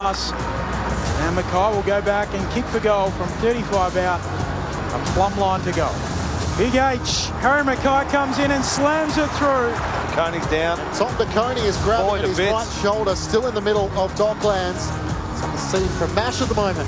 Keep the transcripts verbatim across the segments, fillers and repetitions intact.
pass. And Mackay will go back and kick for goal from thirty-five out. A plumb line to go. Big H, Harry Mackay comes in and slams it through. Coney's down. Tom De Coney is grabbing Boy, at his bits. right shoulder, still in the middle of Docklands. It's on the scene from MASH at the moment.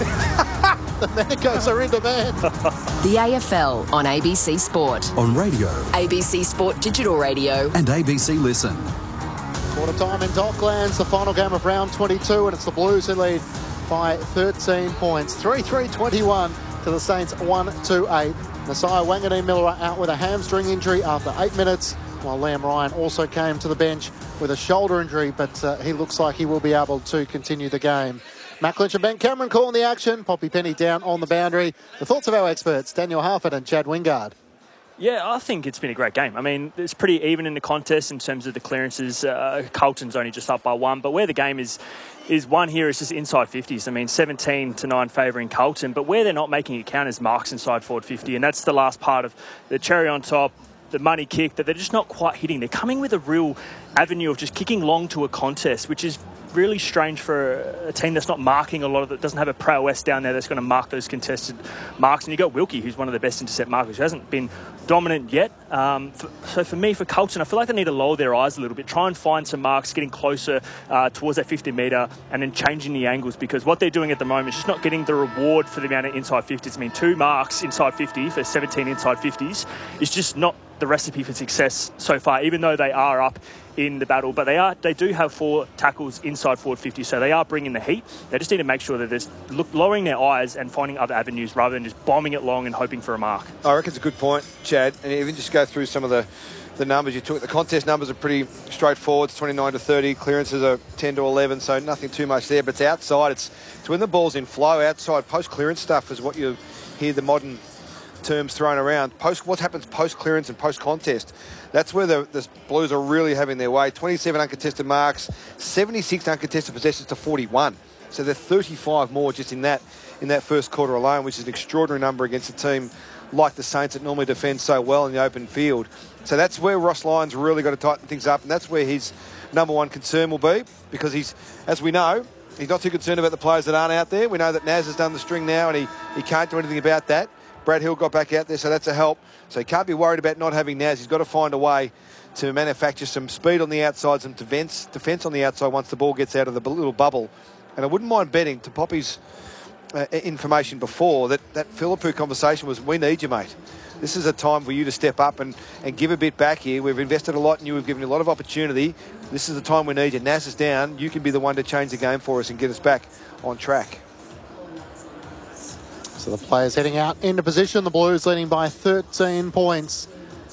The Manacos are in demand. The A F L on A B C Sport. On radio. A B C Sport Digital Radio. And A B C Listen. Quarter time in Docklands, the final game of round twenty-two, and it's the Blues who lead by thirteen points. three three twenty-one to the Saints one two eight. Messiah Wanganeen-Miller out with a hamstring injury after eight minutes, while Liam Ryan also came to the bench with a shoulder injury, but uh, he looks like he will be able to continue the game. Matt Clinch and Ben Cameron calling the action. Poppy Penny down on the boundary. The thoughts of our experts, Daniel Harford and Chad Wingard. Yeah, I think it's been a great game. I mean, it's pretty even in the contest in terms of the clearances. Uh, Carlton's only just up by one, but where the game is is one here is just inside fifties. I mean, seventeen to nine favouring Carlton, but where they're not making it count is marks inside forward fifty, and that's the last part of the cherry on top, the money kick, that they're just not quite hitting. They're coming with a real avenue of just kicking long to a contest, which is really strange for a team that's not marking a lot of it, doesn't have a prowess down there that's going to mark those contested marks. And you've got Wilkie, who's one of the best intercept markers, who hasn't been dominant yet. Um, for, so for me, for Carlton, I feel like they need to lower their eyes a little bit, try and find some marks, getting closer uh, towards that fifty metre and then changing the angles, because what they're doing at the moment is just not getting the reward for the amount of inside fifties. I mean, two marks inside fifty for seventeen inside fifties is just not the recipe for success so far, even though they are up in the battle. But they are they do have four tackles inside forward fifty, so they are bringing the heat. They just need to make sure that they're look, lowering their eyes and finding other avenues rather than just bombing it long and hoping for a mark. I reckon it's a good point, Chad. And even just go through some of the, the numbers you took. The contest numbers are pretty straightforward. It's twenty-nine to thirty. Clearances are ten to eleven, so nothing too much there. But it's outside. It's, it's when the ball's in flow. Outside post-clearance stuff is what you hear the modern terms thrown around. Post, what happens post-clearance and post-contest? That's where the, the Blues are really having their way. twenty-seven uncontested marks, seventy-six uncontested possessions to forty-one. So they're thirty-five more just in that in that first quarter alone, which is an extraordinary number against a team like the Saints that normally defend so well in the open field. So that's where Ross Lyon's really got to tighten things up, and that's where his number one concern will be, because he's, as we know, he's not too concerned about the players that aren't out there. We know that Naz has done the string now, and he, he can't do anything about that. Brad Hill got back out there, so that's a help. So he can't be worried about not having Naz. He's got to find a way to manufacture some speed on the outside, some defence, defence on the outside once the ball gets out of the little bubble. And I wouldn't mind betting, to Poppy's uh, information before, that that Philippou conversation was, we need you, mate. This is a time for you to step up and, and give a bit back here. We've invested a lot in you. We've given you a lot of opportunity. This is the time we need you. Naz is down. You can be the one to change the game for us and get us back on track. So the players heading out into position. The Blues leading by thirteen points.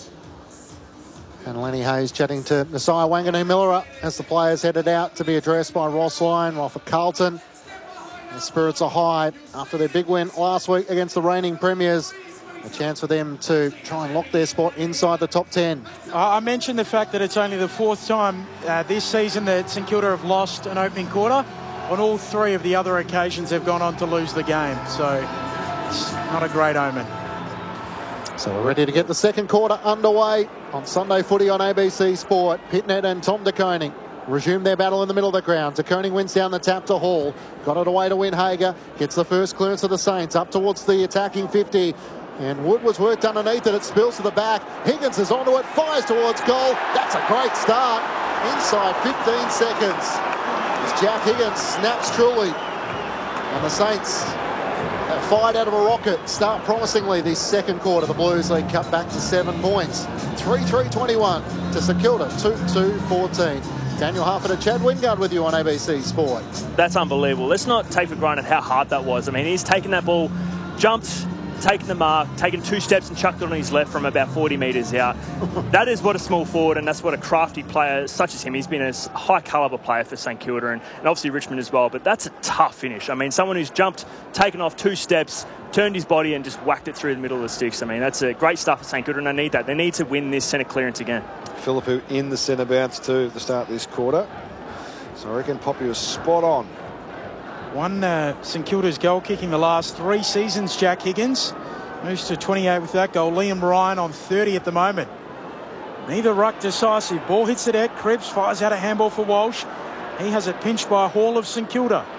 And Lenny Hayes chatting to Messiah Wanganeen-Miller as the players headed out to be addressed by Ross Lyon. While for Carlton, the spirits are high after their big win last week against the reigning premiers. A chance for them to try and lock their spot inside the top ten. I mentioned the fact that it's only the fourth time uh, this season that St Kilda have lost an opening quarter. On all three of the other occasions, they've gone on to lose the game. So it's not a great omen. So we're ready to get the second quarter underway on Sunday Footy on A B C Sport. Pitnet and Tom De Koning resume their battle in the middle of the ground. De Koning wins down the tap to Hall. Got it away to Windhager. Gets the first clearance of the Saints up towards the attacking fifty. And Wood was worked underneath it. It spills to the back. Higgins is onto it. Fires towards goal. That's a great start. Inside fifteen seconds. As Jack Higgins snaps truly. And the Saints have fired out of a rocket. Start promisingly this second quarter. The Blues lead cut back to seven points. three three twenty-one to St Kilda. two two fourteen. Daniel Harford and Chad Wingard with you on A B C Sport. That's unbelievable. Let's not take for granted how hard that was. I mean, he's taken that ball, jumped, taken the mark, taken two steps and chucked it on his left from about forty metres out. That is what a small forward, and that's what a crafty player such as him. He's been a high calibre player for St Kilda and, and obviously Richmond as well, but that's a tough finish. I mean, someone who's jumped, taken off two steps, turned his body and just whacked it through the middle of the sticks. I mean, that's a great stuff for St Kilda, and they need that. They need to win this centre clearance again. Philippou in the centre bounce too at the start of this quarter. So I reckon Poppy was spot on. One uh, St Kilda's goal kicking the last three seasons, Jack Higgins. Moves to twenty-eight with that goal. Liam Ryan on thirty at the moment. Neither ruck decisive. Ball hits the deck. Krebs fires out a handball for Walsh. He has it pinched by Hall of St Kilda.